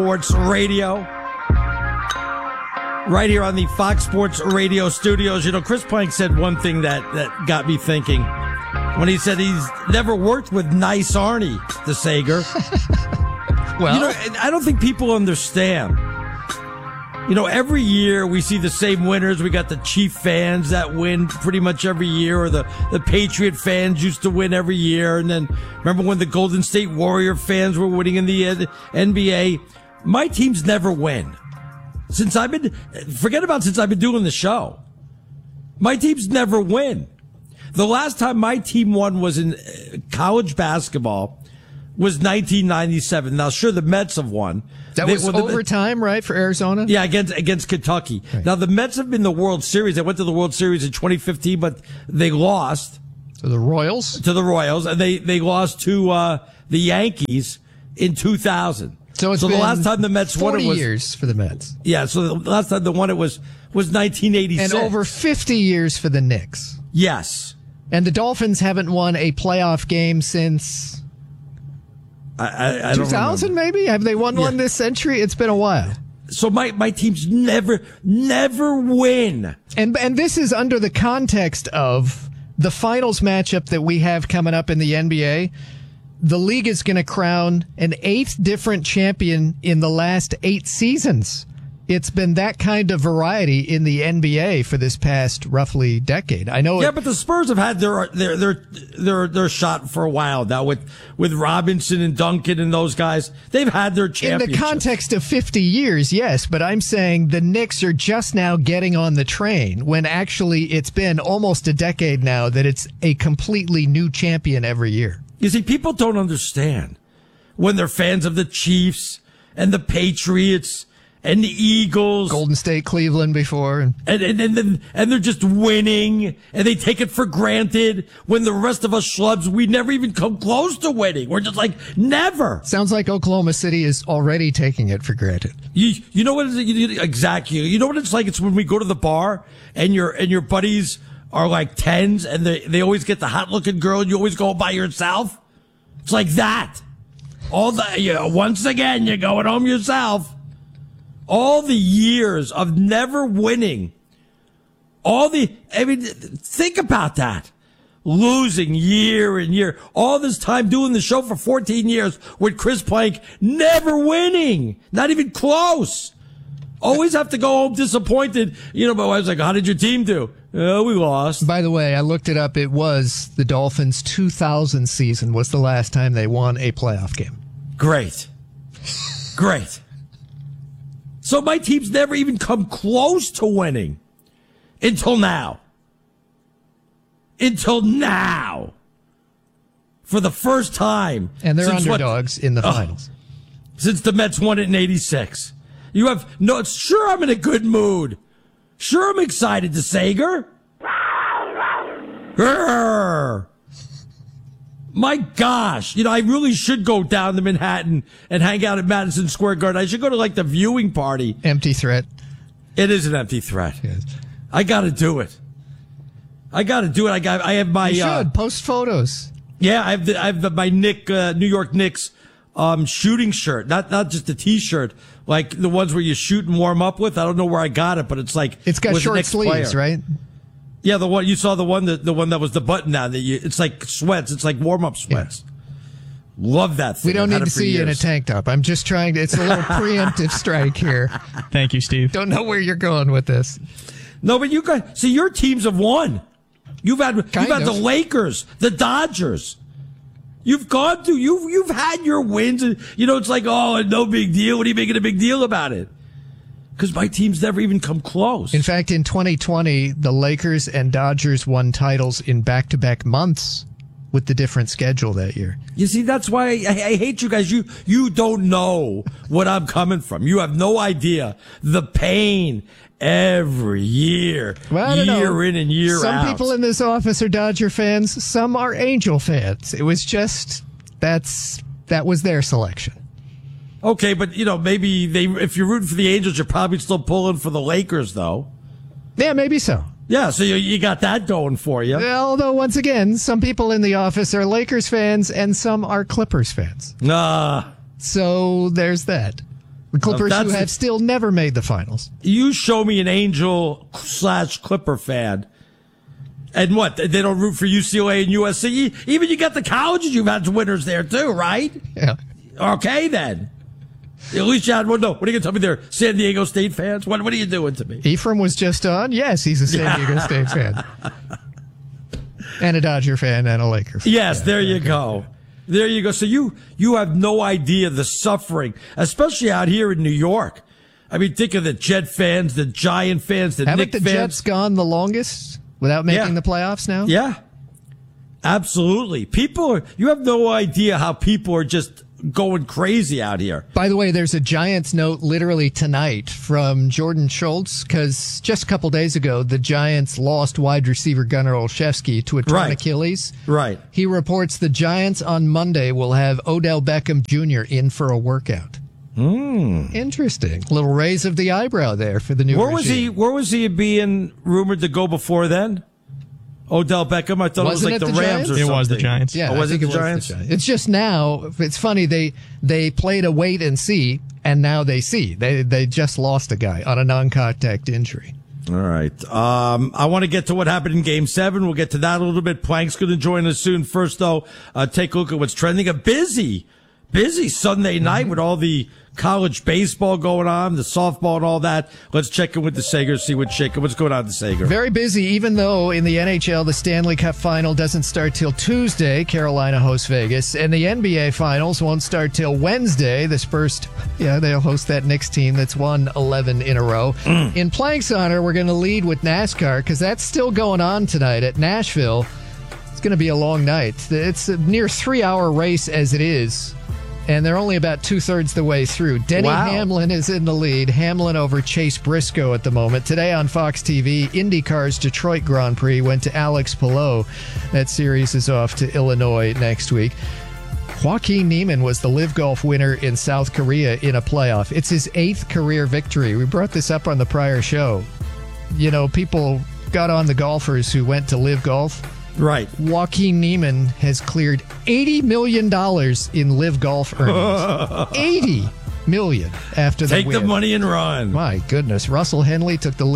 Sports Radio. Right here on the Fox Sports Radio studios. You know, Chris Plank said one thing that got me thinking when he said he's never worked with nice Arnie DeSager. Well, you know, I don't think people understand. You know, every year we see the same winners. We got the Chief fans that win pretty much every year, or the Patriot fans used to win every year. And then remember when the Golden State Warrior fans were winning in the NBA? My teams never win. Since I've been doing the show. My teams never win. The last time my team won was in college basketball, was 1997. Now, sure, the Mets have won. That was overtime, right, for Arizona? Yeah, against Kentucky. Right. Now, the Mets have been in the World Series. They went to the World Series in 2015, but they lost. To the Royals? To the Royals, and they lost to the Yankees in 2000. So the last time the Mets won it was 40 years for the Mets. Yeah, so the last time they won it was 1986. And over 50 years for the Knicks. Yes. And the Dolphins haven't won a playoff game since I 2000, maybe? Have they won one this century? It's been a while. So my teams never win. And this is under the context of the finals matchup that we have coming up in the NBA. The league is going to crown an 8th different champion in the last 8 seasons. It's been that kind of variety in the NBA for this past roughly decade. I know. Yeah, but the Spurs have had their shot for a while now with Robinson and Duncan and those guys. They've had their championship. In the context of 50 years, yes, but I'm saying the Knicks are just now getting on the train when actually it's been almost a decade now that it's a completely new champion every year. You see, people don't understand when they're fans of the Chiefs and the Patriots and the Eagles. Golden State, Cleveland before. And they're just winning, and they take it for granted when the rest of us schlubs, we never even come close to winning. We're just like, never. Sounds like Oklahoma City is already taking it for granted. You know what it is? Exactly. You know what it's like? It's when we go to the bar and your buddies are like 10s and they always get the hot looking girl and you always go by yourself. It's like that. Once again, you're going home yourself. All the years of never winning. Think about that. Losing year and year. All this time doing the show for 14 years with Chris Plank, never winning. Not even close. Always have to go home disappointed. You know, my wife's like, how did your team do? Oh, we lost. By the way, I looked it up. It was the Dolphins' 2000 season was the last time they won a playoff game. Great. So my team's never even come close to winning until now. For the first time. And they're underdogs in the finals. Since the Mets won it in 86. Sure, I'm in a good mood. Sure, I'm excited, DeSager. My gosh. I really should go down to Manhattan and hang out at Madison Square Garden. I should go to like the viewing party. Empty threat. It is an empty threat. Yes. I got to do it. I have my. You should post photos. Yeah, I have my New York Knicks shooting shirt, not just a T-shirt, like the ones where you shoot and warm up with. I don't know where I got it, but it's like it's got short sleeves, right? Yeah, the one you saw, the one that was the button down. It's like sweats. It's like warm up sweats. Yeah. Love that thing. We don't need to see you in a tank top. I'm just trying to. It's a little preemptive strike here. Thank you, Steve. Don't know where you're going with this. No, but you guys see your teams have won. You've had the Lakers, the Dodgers. You've had your wins, and it's like, oh, no big deal. What are you making a big deal about it? Because my team's never even come close. In fact, in 2020, the Lakers and Dodgers won titles in back-to-back months with the different schedule that year. You see, that's why I hate you guys. You don't know what I'm coming from. You have no idea the pain every year, year in and year out. Some people in this office are Dodger fans. Some are Angel fans. It was just that was their selection. Okay, but maybe if you're rooting for the Angels, you're probably still pulling for the Lakers, though. Yeah, maybe so. Yeah, so you got that going for you. Although, once again, some people in the office are Lakers fans and some are Clippers fans. Nah. So there's that. The Clippers who have still never made the finals. You show me an Angel/Clipper fan. And what? They don't root for UCLA and USC? Even you got the colleges, you've had winners there too, right? Yeah. Okay, then. At least you had one. No, what are you going to tell me they're San Diego State fans? What are you doing to me? Ephraim was just on. Yes, he's a San Diego State fan. And a Dodger fan and a Laker fan. Yes, there you go. There you go. So you have no idea the suffering, especially out here in New York. I mean, think of the Jet fans, the Giant fans, the Knicks fans. Haven't the Jets gone the longest without making the playoffs now? Yeah, absolutely. You have no idea how people are just going crazy out here. By the way, there's a Giants note literally tonight from Jordan Schultz, because just a couple days ago, the Giants lost wide receiver Gunnar Olszewski to a torn Achilles. Right. He reports the Giants on Monday will have Odell Beckham Jr. in for a workout. Interesting. Little raise of the eyebrow there for the new regime. Where was he being rumored to go before then? Odell Beckham? I thought it was like the Rams or something. It was the Giants. Yeah, was it the Giants? It's just now, it's funny, they played a wait and see, and now they see. They just lost a guy on a non-contact injury. All right. I want to get to what happened in Game 7. We'll get to that a little bit. Plank's going to join us soon. First, though, take a look at what's trending. A busy Sunday night with all the college baseball going on, the softball and all that. Let's check in with the Sager, see what's shaking. What's going on the Sager? Very busy, even though in the NHL, the Stanley Cup final doesn't start till Tuesday. Carolina hosts Vegas. And the NBA finals won't start till Wednesday. The Spurs, they'll host that Knicks team that's won 11 in a row. In Plank's honor, we're going to lead with NASCAR because that's still going on tonight at Nashville. It's going to be a long night. It's a near 3-hour race as it is. And they're only about 2/3 the way through. Denny Hamlin is in the lead. Hamlin over Chase Briscoe at the moment. Today on Fox TV, IndyCar's Detroit Grand Prix went to Alex Palou. That series is off to Illinois next week. Joaquin Niemann was the LIV Golf winner in South Korea in a playoff. It's his 8th career victory. We brought this up on the prior show. People got on the golfers who went to LIV Golf. Right. Joaquin Niemann has cleared $80 million in LIV Golf earnings. $80 million after the win. Take the money and run. My goodness. Russell Henley took the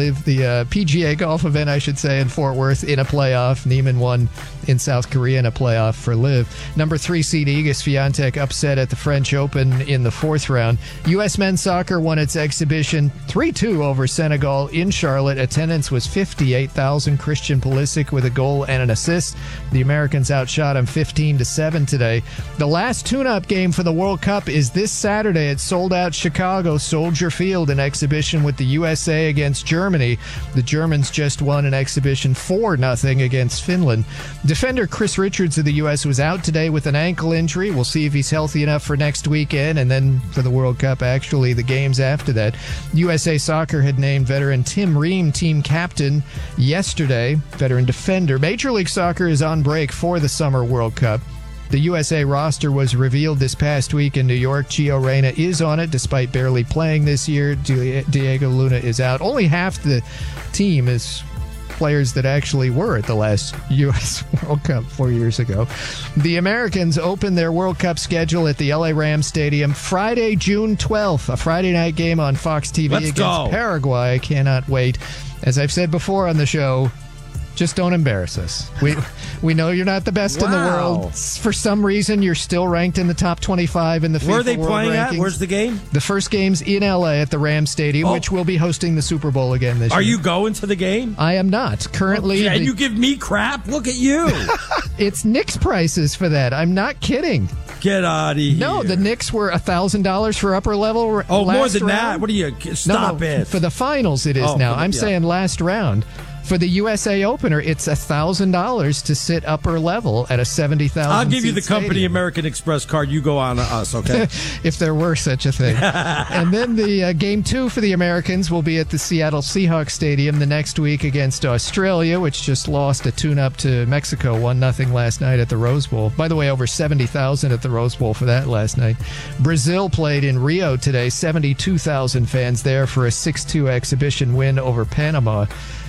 PGA golf event, I should say, in Fort Worth in a playoff. Niemann won in South Korea in a playoff for LIV. Number 3 seed Iga Swiatek upset at the French Open in the 4th round. U.S. men's soccer won its exhibition 3-2 over Senegal in Charlotte. Attendance was 58,000. Christian Pulisic with a goal and an assist. The Americans outshot him 15-7 today. The last tune-up game for the World Cup is this Saturday at sold-out Chicago Soldier Field, an exhibition with the USA against Germany. The Germans just won an exhibition 4-0 against Finland. Defender Chris Richards of the U.S. was out today with an ankle injury. We'll see if he's healthy enough for next weekend, and then for the World Cup, actually, the games after that. USA Soccer had named veteran Tim Ream team captain yesterday, veteran defender. Major League Soccer is on break for the Summer World Cup. The USA roster was revealed this past week in New York. Gio Reyna is on it, despite barely playing this year. Diego Luna is out. Only half the team is players that actually were at the last U.S. World Cup 4 years ago. The Americans open their World Cup schedule at the L.A. Rams Stadium Friday, June 12th, a Friday night game on Fox TV against Paraguay. I cannot wait. As I've said before on the show, just don't embarrass us. We know you're not the best in the world. For some reason, you're still ranked in the top 25 in the FIFA Where are they World playing rankings. at? Where's the game? The first game's in L.A. at the Rams Stadium, which will be hosting the Super Bowl again this year. Are you going to the game? I am not. Currently. And you give me crap? Look at you. It's Knicks prices for that. I'm not kidding. Get out of here. No, the Knicks were $1,000 for upper level. Oh, more than round. that? What are you? Stop it. For the finals, it is now. I'm saying last round. For the USA opener, it's $1,000 to sit upper level at a 70,000. I'll give you the stadium. company American Express card. You go on to us, okay? If there were such a thing. And then the game 2 for the Americans will be at the Seattle Seahawks Stadium the next week against Australia, which just lost a tune-up to Mexico 1-0 last night at the Rose Bowl. By the way, over 70,000 at the Rose Bowl for that last night. Brazil played in Rio today. 72,000 fans there for a 6-2 exhibition win over Panama.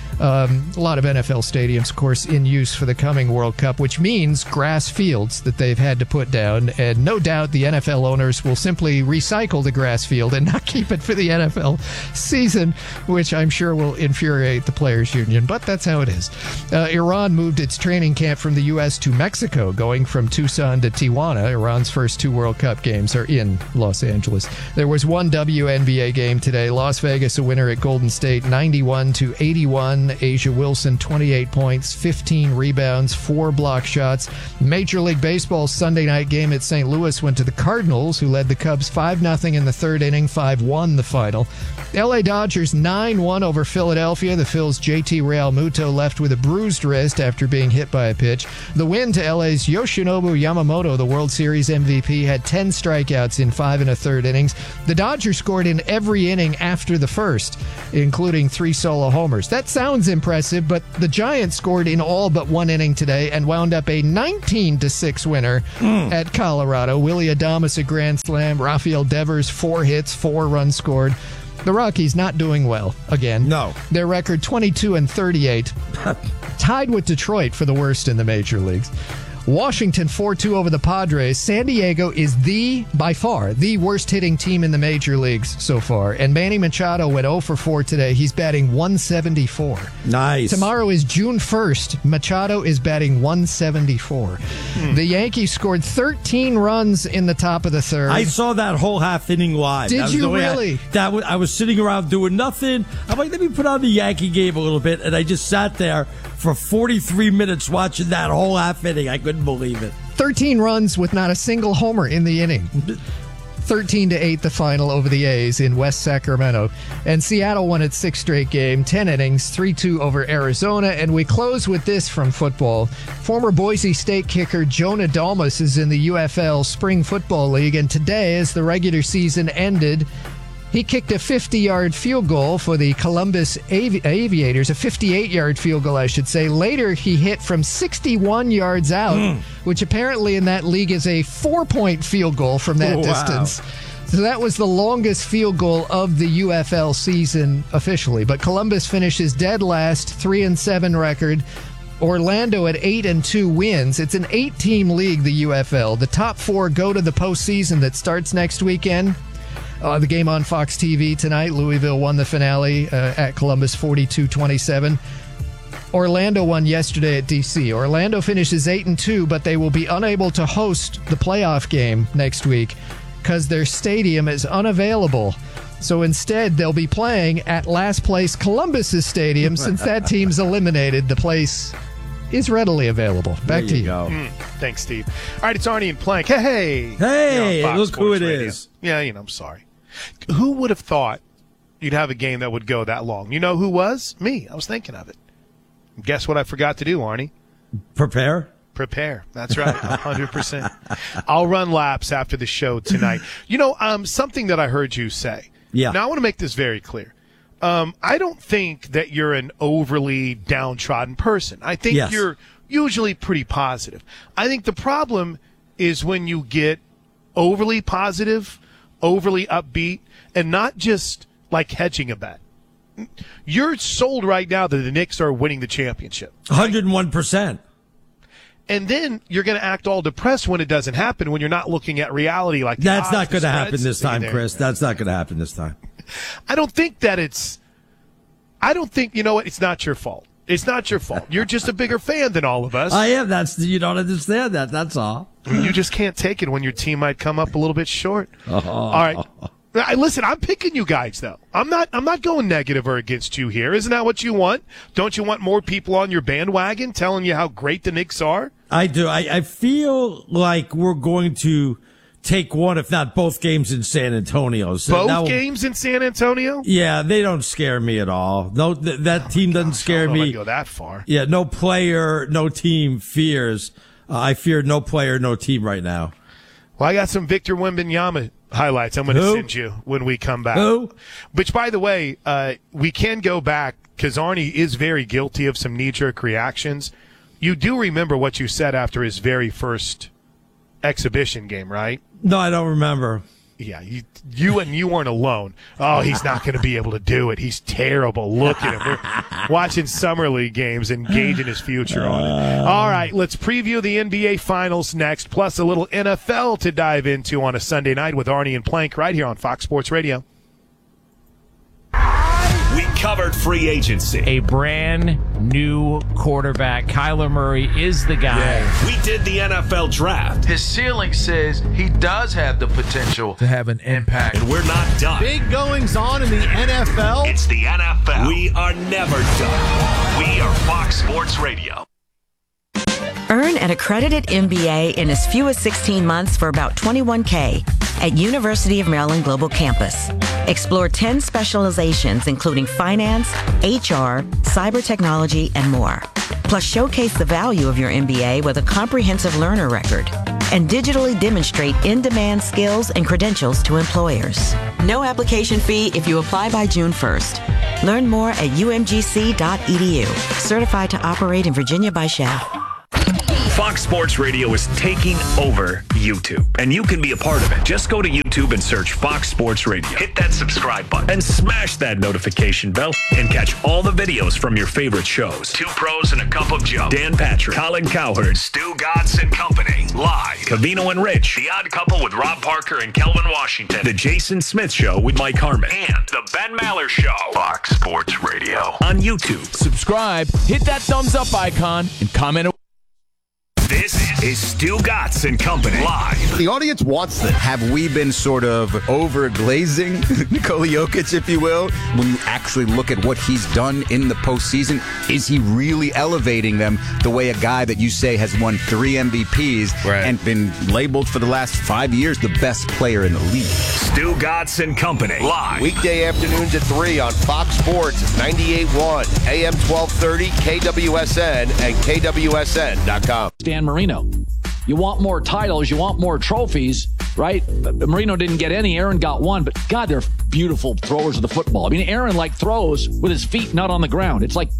A lot of NFL stadiums, of course, in use for the coming World Cup, which means grass fields that they've had to put down. And no doubt the NFL owners will simply recycle the grass field and not keep it for the NFL season, which I'm sure will infuriate the Players Union. But that's how it is. Iran moved its training camp from the U.S. to Mexico, going from Tucson to Tijuana. Iran's first 2 World Cup games are in Los Angeles. There was one WNBA game today. Las Vegas a winner at Golden State, 91-81. Asia Wilson, 28 points, 15 rebounds, 4 block shots. Major League Baseball's Sunday night game at St. Louis went to the Cardinals, who led the Cubs 5-0 in the third inning, 5-1 the final. The LA Dodgers 9-1 over Philadelphia. The Phil's JT Realmuto left with a bruised wrist after being hit by a pitch. The win to LA's Yoshinobu Yamamoto, the World Series MVP, had 10 strikeouts in 5 1/3 innings. The Dodgers scored in every inning after the first, including 3 solo homers. That sounds impressive, but the Giants scored in all but 1 inning today and wound up a 19-6 winner at Colorado. Willy Adames a grand slam. Rafael Devers 4 hits, 4 runs scored. The Rockies not doing well again. No. Their record 22-38, tied with Detroit for the worst in the major leagues. Washington 4-2 over the Padres. San Diego is by far, the worst-hitting team in the major leagues so far. And Manny Machado went 0 for 4 today. He's batting 174. Nice. Tomorrow is June 1st. Machado is batting 174. The Yankees scored 13 runs in the top of the third. I saw that whole half inning live. Did you really? I was sitting around doing nothing. I'm like, let me put on the Yankee game a little bit. And I just sat there for 43 minutes watching that whole half inning. I couldn't believe it. 13 runs with not a single homer in the inning. 13-8 the final over the A's in West Sacramento. And Seattle won its 6th straight game, 10 innings, 3-2 over Arizona. And we close with this from football. Former Boise State kicker Jonah Dalmas is in the UFL Spring Football League. And today, as the regular season ended, he kicked a 50-yard field goal for the Columbus Aviators, a 58-yard field goal, I should say. Later, he hit from 61 yards out, which apparently in that league is a 4-point field goal from that distance. So that was the longest field goal of the UFL season officially. But Columbus finishes dead last, 3-7 record. Orlando at 8-2 wins. It's an 8-team league, the UFL. The top 4 go to the postseason that starts next weekend. The game on Fox TV tonight. Louisville won the finale at Columbus 42-27. Orlando won yesterday at D.C. Orlando finishes 8-2, but they will be unable to host the playoff game next week because their stadium is unavailable. So instead, they'll be playing at last place Columbus's stadium. Since that team's eliminated, the place is readily available. Back to you. Go. Thanks, Steve. All right, it's Arnie and Plank. Hey! Look who it is. Yeah, I'm sorry. Who would have thought you'd have a game that would go that long? You know who was? Me. I was thinking of it. Guess what I forgot to do, Arnie? Prepare. That's right. 100%. I'll run laps after the show tonight. Something that I heard you say. Yeah. Now, I want to make this very clear. I don't think that you're an overly downtrodden person. I think you're usually pretty positive. I think the problem is when you get overly positive, overly upbeat, and not just like hedging a bet. You're sold right now that the Knicks are winning the championship. 101%. And then you're going to act all depressed when it doesn't happen, when you're not looking at reality like that's not going to happen this time, Chris. That's not going to happen this time. I don't think, you know what? It's not your fault. It's not your fault. You're just a bigger fan than all of us. I am. You don't understand that. That's all. You just can't take it when your team might come up a little bit short. All right. Listen, I'm picking you guys, though. I'm not going negative or against you here. Isn't that what you want? Don't you want more people on your bandwagon telling you how great the Knicks are? I do. I feel like we're going to take one, if not both, games in San Antonio. So both games in San Antonio? Yeah, they don't scare me at all. No, that team doesn't scare me. I don't go that far. Yeah, no player, no team fears. I fear no player, no team right now. Well, I got some Victor Wembanyama highlights I'm going to send you when we come back. Who? Which, by the way, we can go back because Arnie is very guilty of some knee-jerk reactions. You do remember what you said after his very first exhibition game, right? No, I don't remember. you weren't alone. Oh, he's not going to be able to do it. He's terrible. Look at him. We're watching Summer League games and gauging his future on it. All right, let's preview the NBA Finals next, plus a little NFL to dive into on a Sunday night with Arnie and Plank right here on Fox Sports Radio. We covered free agency. A brand new quarterback. Kyler Murray is the guy. Yeah. We did the NFL draft. His ceiling says he does have the potential to have an impact. And we're not done. Big goings on in the NFL. It's the NFL. We are never done. We are Fox Sports Radio. Earn an accredited MBA in as few as 16 months for about $21K at University of Maryland Global Campus. Explore 10 specializations, including finance, HR, cyber technology, and more. Plus, showcase the value of your MBA with a comprehensive learner record and digitally demonstrate in-demand skills and credentials to employers. No application fee if you apply by June 1st. Learn more at umgc.edu. Certified to operate in Virginia by Shell. Fox Sports Radio is taking over YouTube, and you can be a part of it. Just go to YouTube and search Fox Sports Radio. Hit that subscribe button and smash that notification bell and catch all the videos from your favorite shows. Two Pros and a Cup of Joe. Dan Patrick, Colin Cowherd, Stu Gatz and Company. Live. Covino and Rich. The Odd Couple with Rob Parker and Kelvin Washington. The Jason Smith Show with Mike Harmon. And The Ben Maller Show. Fox Sports Radio on YouTube. Subscribe, hit that thumbs up icon, and comment. This is Stu Gatz and Company live. The audience wants this. Have we been sort of over-glazing Nikola Jokic, if you will? When you actually look at what he's done in the postseason, is he really elevating them the way a guy that you say has won 3 MVPs and been labeled for the last 5 years the best player in the league? Stu Gatz and Company live. Weekday afternoons at 3 on Fox Sports 98.1, AM 1230, KWSN, and KWSN.com. Dan Marino. You want more titles, you want more trophies, right? Marino didn't get any, Aaron got one, but God, they're beautiful throwers of the football. I mean, Aaron throws with his feet not on the ground. It's like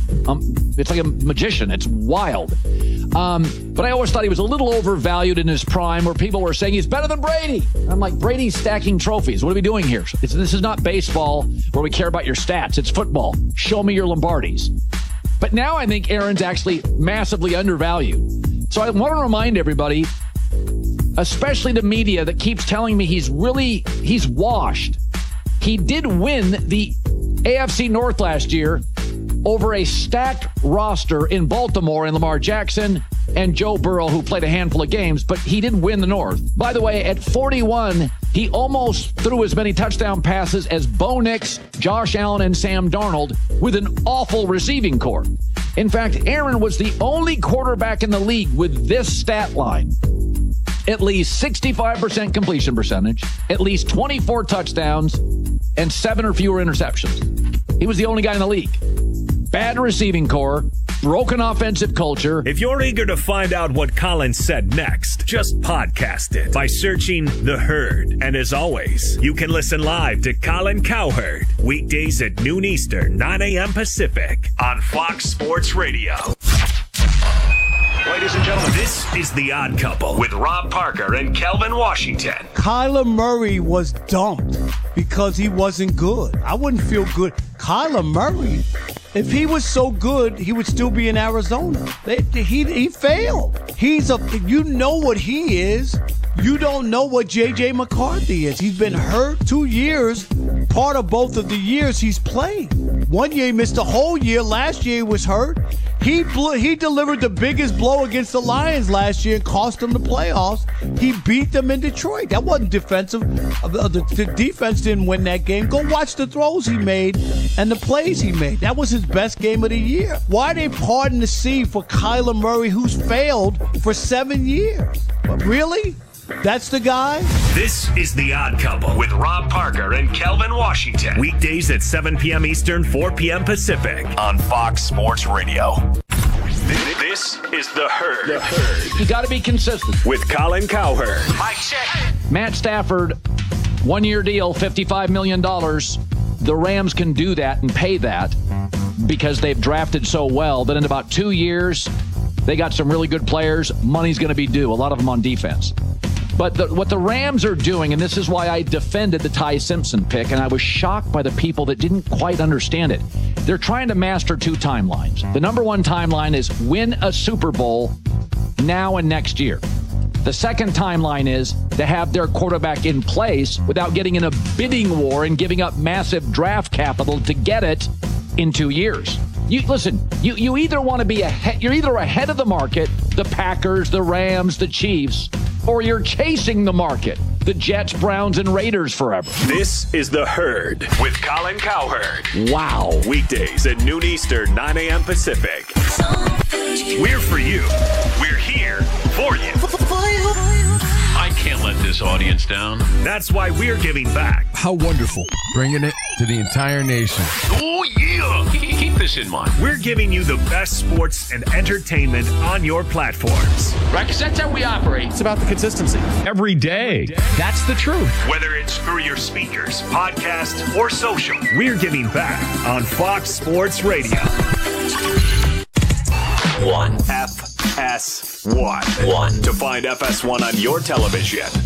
a magician. It's wild. But I always thought he was a little overvalued in his prime, where people were saying he's better than Brady. I'm like, Brady's stacking trophies. What are we doing here? This is not baseball where we care about your stats. It's football. Show me your Lombardis. But now I think Aaron's actually massively undervalued. So I want to remind everybody, especially the media that keeps telling me he's washed. He did win the AFC North last year over a stacked roster in Baltimore and Lamar Jackson and Joe Burrow, who played a handful of games, but he did win the North. By the way, at 41, he almost threw as many touchdown passes as Bo Nix, Josh Allen, and Sam Darnold with an awful receiving corps. In fact, Aaron was the only quarterback in the league with this stat line. At least 65% completion percentage, at least 24 touchdowns, and 7 or fewer interceptions. He was the only guy in the league. Bad receiving corps, broken offensive culture. If you're eager to find out what Colin said next, just podcast it by searching The Herd. And as always, you can listen live to Colin Cowherd weekdays at noon Eastern, 9 a.m. Pacific on Fox Sports Radio. Ladies and gentlemen, this is The Odd Couple with Rob Parker and Kelvin Washington. Kyler Murray was dumped because he wasn't good. I wouldn't feel good. Kyler Murray, if he was so good, he would still be in Arizona. He failed. You know what he is. You don't know what J.J. McCarthy is. He's been hurt 2 years. Part of both of the years he's played. 1 year he missed the whole year. Last year he was hurt. He delivered the biggest blow against the Lions last year and cost them the playoffs. He beat them in Detroit. That wasn't defensive. The defense didn't win that game. Go watch the throws he made and the plays he made. That was his best game of the year. Why are they parting the sea for Kyler Murray, who's failed for 7 years? But really? That's the guy? This is The Odd Couple with Rob Parker and Kelvin Washington. Weekdays at 7 p.m. Eastern, 4 p.m. Pacific on Fox Sports Radio. This is The Herd. The Herd. You got to be consistent. With Colin Cowherd. Mike check. Matt Stafford, 1 year deal, $55 million. The Rams can do that and pay that because they've drafted so well that in about 2 years, they got some really good players. Money's going to be due, a lot of them on defense. But what the Rams are doing, and this is why I defended the Ty Simpson pick, and I was shocked by the people that didn't quite understand it. They're trying to master 2 timelines. The number 1 timeline is win a Super Bowl now and next year. The second timeline is to have their quarterback in place without getting in a bidding war and giving up massive draft capital to get it in 2 years. You either want to be ahead, you're either ahead of the market, the Packers, the Rams, the Chiefs, or you're chasing the market, the Jets, Browns, and Raiders forever. This is The Herd with Colin Cowherd. Wow. Weekdays at noon Eastern, 9 a.m. Pacific. We're for you. We're here for you. I can't let this audience down. That's why we're giving back. How wonderful. Bringing it to the entire nation. Oh, yeah. Keep this in mind. We're giving you the best sports and entertainment on your platforms. Right, because that's how we operate. It's about the consistency. Every day. That's the truth. Whether it's through your speakers, podcast, or social, we're giving back on Fox Sports Radio. 1. FS1. To find FS1 on your television,